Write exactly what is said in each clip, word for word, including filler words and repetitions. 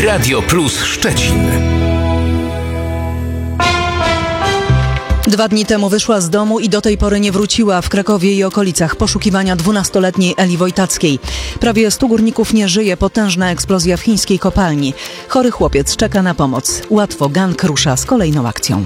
Radio Plus Szczecin. Dwa dni temu wyszła z domu i do tej pory nie wróciła. W Krakowie i okolicach poszukiwania dwunastoletniej Eli Wojtackiej. Prawie stu górników nie żyje. Potężna eksplozja w chińskiej kopalni. Chory chłopiec czeka na pomoc. Łatwo gang rusza z kolejną akcją.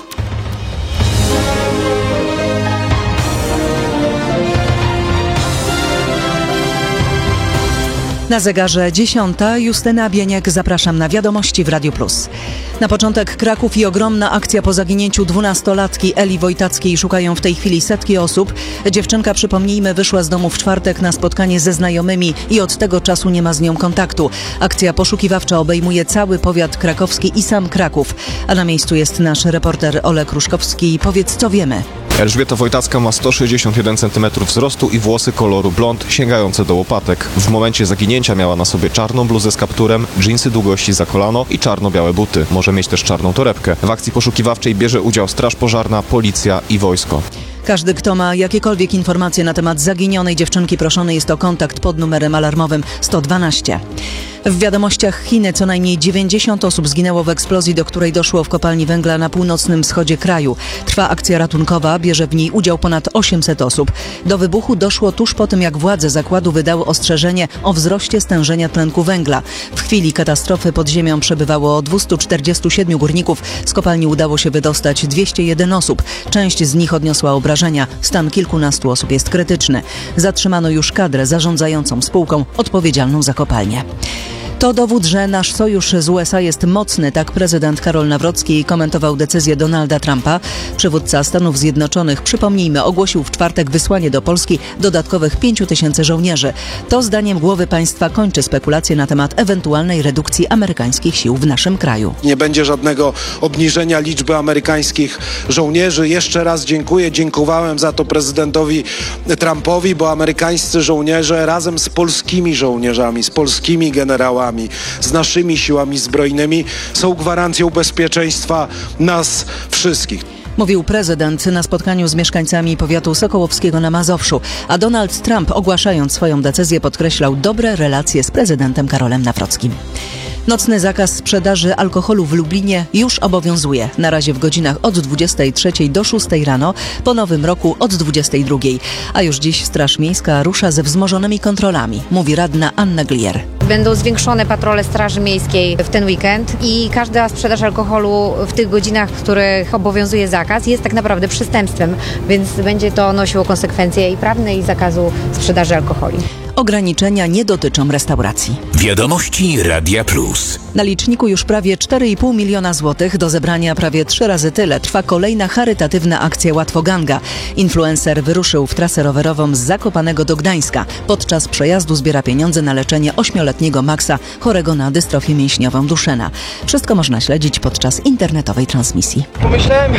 Na zegarze dziesiąta. Justyna Bieniek, zapraszam na wiadomości w Radio Plus. Na początek Kraków i ogromna akcja po zaginięciu dwunastolatki Eli Wojtackiej. Szukają w tej chwili setki osób. Dziewczynka, przypomnijmy, wyszła z domu w czwartek na spotkanie ze znajomymi i od tego czasu nie ma z nią kontaktu. Akcja poszukiwawcza obejmuje cały powiat krakowski i sam Kraków. A na miejscu jest nasz reporter Olek Ruszkowski. Powiedz, co wiemy. Elżbieta Wojtacka ma sto sześćdziesiąt jeden centymetrów wzrostu i włosy koloru blond sięgające do łopatek. W momencie zaginięcia miała na sobie czarną bluzę z kapturem, dżinsy długości za kolano i czarno-białe buty. Może mieć też czarną torebkę. W akcji poszukiwawczej bierze udział Straż Pożarna, Policja i wojsko. Każdy, kto ma jakiekolwiek informacje na temat zaginionej dziewczynki, proszony jest o kontakt pod numerem alarmowym sto dwanaście. W wiadomościach Chiny co najmniej dziewięćdziesiąt osób zginęło w eksplozji, do której doszło w kopalni węgla na północnym wschodzie kraju. Trwa akcja ratunkowa, bierze w niej udział ponad osiemset osób. Do wybuchu doszło tuż po tym, jak władze zakładu wydały ostrzeżenie o wzroście stężenia tlenku węgla. W chwili katastrofy pod ziemią przebywało dwieście czterdzieści siedem górników. Z kopalni udało się wydostać dwieście jeden osób. Część z nich odniosła obrażenia. Stan kilkunastu osób jest krytyczny. Zatrzymano już kadrę zarządzającą spółką odpowiedzialną za kopalnię. To dowód, że nasz sojusz z U S A jest mocny, tak prezydent Karol Nawrocki komentował decyzję Donalda Trumpa. Przywódca Stanów Zjednoczonych, przypomnijmy, ogłosił w czwartek wysłanie do Polski dodatkowych pięciu tysięcy żołnierzy. To zdaniem głowy państwa kończy spekulacje na temat ewentualnej redukcji amerykańskich sił w naszym kraju. Nie będzie żadnego obniżenia liczby amerykańskich żołnierzy. Jeszcze raz dziękuję, dziękowałem za to prezydentowi Trumpowi, bo amerykańscy żołnierze razem z polskimi żołnierzami, z polskimi generałami, z naszymi siłami zbrojnymi są gwarancją bezpieczeństwa nas wszystkich. Mówił prezydent na spotkaniu z mieszkańcami powiatu sokołowskiego na Mazowszu, a Donald Trump, ogłaszając swoją decyzję, podkreślał dobre relacje z prezydentem Karolem Nawrockim. Nocny zakaz sprzedaży alkoholu w Lublinie już obowiązuje. Na razie w godzinach od dwudziestej trzeciej do szóstej rano, po nowym roku od dwudziestej drugiej. A już dziś Straż Miejska rusza ze wzmożonymi kontrolami, mówi radna Anna Glier. Będą zwiększone patrole Straży Miejskiej w ten weekend i każda sprzedaż alkoholu w tych godzinach, w których obowiązuje zakaz, jest tak naprawdę przestępstwem, więc będzie to nosiło konsekwencje i prawne, i zakazu sprzedaży alkoholi. Ograniczenia nie dotyczą restauracji. Wiadomości Radia Plus. Na liczniku już prawie cztery i pół miliona złotych, do zebrania prawie trzy razy tyle. Trwa kolejna charytatywna akcja Łatwo Ganga. Influencer wyruszył w trasę rowerową z Zakopanego do Gdańska. Podczas przejazdu zbiera pieniądze na leczenie ośmioletniego Maxa, chorego na dystrofię mięśniową Duchenne. Wszystko można śledzić podczas internetowej transmisji. Pomyślałem y,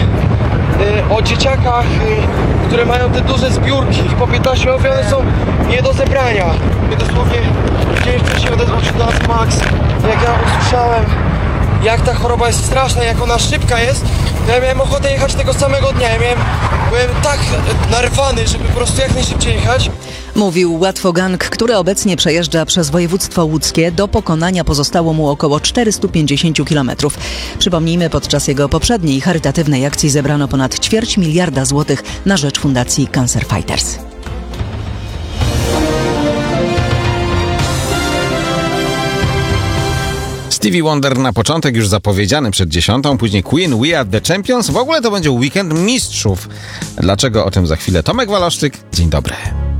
o dzieciakach, y, które mają te duże zbiórki. Po piętnaście lat one są nie do zebrania. Ja dosłownie dzień wcześniej odezwał się do nas Max. Jak ja usłyszałem, jak ta choroba jest straszna, jak ona szybka jest, ja miałem ochotę jechać tego samego dnia. Ja miałem, byłem tak narwany, żeby po prostu jak najszybciej jechać. Mówił Łatwo Gang, który obecnie przejeżdża przez województwo łódzkie. Do pokonania pozostało mu około czterysta pięćdziesiąt kilometrów. Przypomnijmy, podczas jego poprzedniej charytatywnej akcji zebrano ponad ćwierć miliarda złotych na rzecz Fundacji Cancer Fighters. Stevie Wonder na początek już zapowiedziany przed dziesiątą, później Queen, We Are The Champions. W ogóle to będzie weekend mistrzów. Dlaczego? O tym za chwilę. Tomek Waloszczyk, dzień dobry.